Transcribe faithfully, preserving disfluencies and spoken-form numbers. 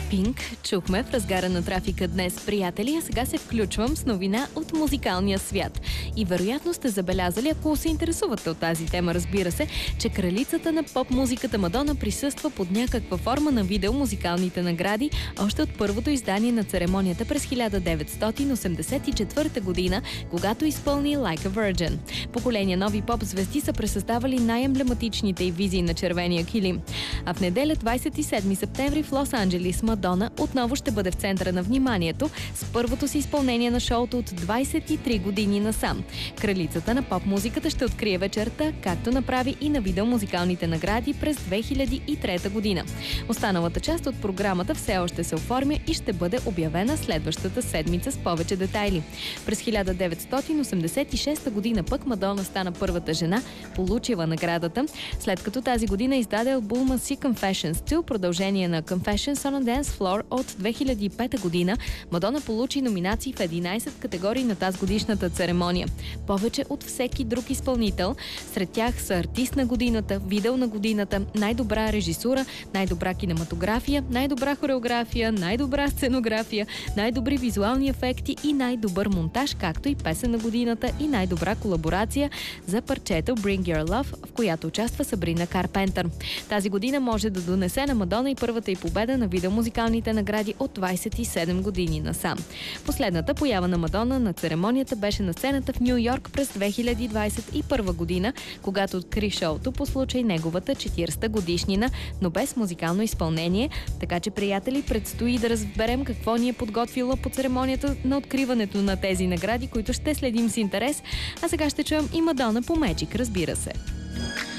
Пинк чухме в разгара на трафика днес, приятели, а сега се включвам с новина от музикалния свят. И вероятно сте забелязали, ако се интересувате от тази тема, разбира се, че кралицата на поп-музиката Мадона присъства под някаква форма на видео музикалните награди още от първото издание на церемонията през хиляда деветстотин осемдесет и четвърта година, когато изпълни Like a Virgin. Поколения нови поп-звезди са пресъздавали най-емблематичните й визии на червения килим. А в неделя, двадесет и седми септември, в Лос-Анджелис Мадона отново ще бъде в центъра на вниманието с първото си изпълнение на шоуто от двадесет и три години насам. Кралицата на поп-музиката ще открие вечерта, както направи и на видеомузикалните награди през две хиляди и трета година. Останалата част от програмата все още се оформя и ще бъде обявена следващата седмица с повече детайли. През хиляда деветстотин осемдесет и шеста година пък Мадона стана първата жена, получила наградата, след като тази година издаде албума си Confessions два, продължение на Confessions on a Dance Floor от две хиляди и пета година. Мадона получи номинации в единадесет категории на тази годишната церемония. Повече от всеки друг изпълнител. Сред тях са артист на годината, видео на годината, най-добра режисура, най-добра кинематография, най-добра хореография, най-добра сценография, най-добри визуални ефекти и най-добър монтаж, както и песен на годината и най-добра колаборация за парчето Bring Your Love, в която участва Сабрина Карпентър. Тази година може да донесе на Мадона и първата й победа на видеомузикалните награди от двадесет и седем години насам. Последната поява на Мадона на церемонията беше на сцената в Ню Йорк през две хиляди двадесет и първа година, когато откри шоуто по случай неговата четиридесета годишнина, но без музикално изпълнение. Така че, приятели, предстои да разберем какво ни е подготвила по церемонията на откриването на тези награди, които ще следим с интерес. А сега ще чуем и Мадона по Magic, разбира се.